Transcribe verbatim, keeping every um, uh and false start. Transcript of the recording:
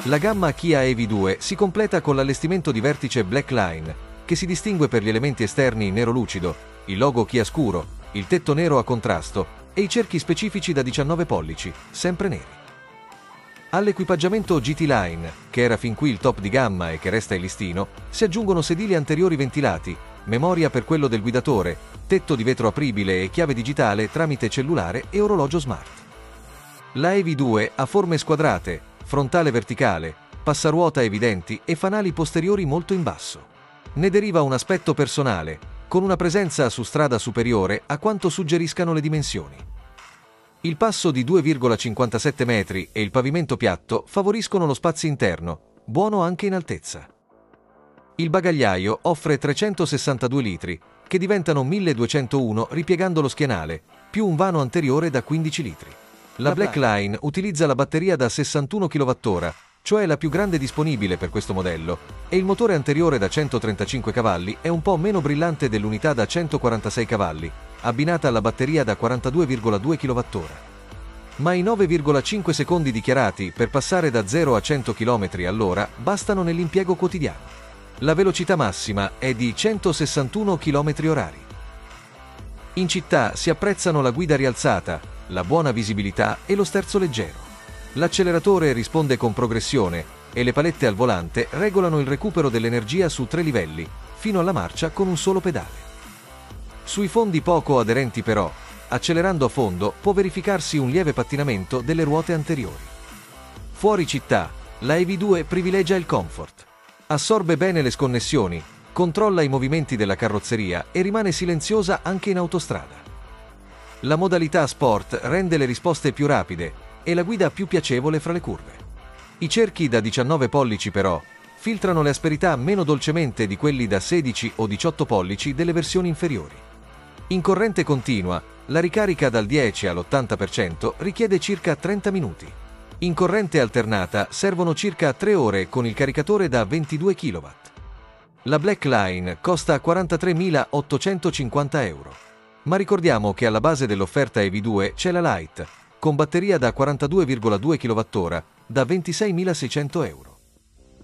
La gamma Kia E V due si completa con l'allestimento di vertice Black Line, che si distingue per gli elementi esterni nero lucido, il logo Kia scuro, il tetto nero a contrasto e i cerchi specifici da diciannove pollici, sempre neri. All'equipaggiamento G T Line, che era fin qui il top di gamma e che resta il listino, si aggiungono sedili anteriori ventilati, memoria per quello del guidatore, tetto di vetro apribile e chiave digitale tramite cellulare e orologio smart. La E V due ha forme squadrate, frontale verticale, passaruota evidenti e fanali posteriori molto in basso. Ne deriva un aspetto personale, con una presenza su strada superiore a quanto suggeriscano le dimensioni. Il passo di due virgola cinquantasette metri e il pavimento piatto favoriscono lo spazio interno, buono anche in altezza. Il bagagliaio offre trecentosessantadue litri, che diventano milleduecentouno ripiegando lo schienale, più un vano anteriore da quindici litri. La Black Line utilizza la batteria da sessantuno chilowattora, cioè la più grande disponibile per questo modello, e il motore anteriore da centotrentacinque cavalli è un po' meno brillante dell'unità da centoquarantasei cavalli, abbinata alla batteria da quarantadue virgola due chilowattora. Ma i nove virgola cinque secondi dichiarati per passare da zero a cento chilometri all'ora bastano nell'impiego quotidiano. La velocità massima è di centosessantuno chilometri orari. In città si apprezzano la guida rialzata, la buona visibilità e lo sterzo leggero. L'acceleratore risponde con progressione e le palette al volante regolano il recupero dell'energia su tre livelli, fino alla marcia con un solo pedale. Sui fondi poco aderenti però, accelerando a fondo può verificarsi un lieve pattinamento delle ruote anteriori. Fuori città, la E V due privilegia il comfort. Assorbe bene le sconnessioni, controlla i movimenti della carrozzeria e rimane silenziosa anche in autostrada. La modalità Sport rende le risposte più rapide e la guida più piacevole fra le curve. I cerchi da diciannove pollici però filtrano le asperità meno dolcemente di quelli da sedici o diciotto pollici delle versioni inferiori. In corrente continua, la ricarica dal dieci all'ottanta per cento richiede circa trenta minuti. In corrente alternata servono circa tre ore con il caricatore da ventidue chilowatt. La Black Line costa quarantatremilaottocentocinquanta euro. Ma ricordiamo che alla base dell'offerta E V due c'è la Lite, con batteria da quarantadue virgola due chilowattora, da ventiseimilaseicento euro.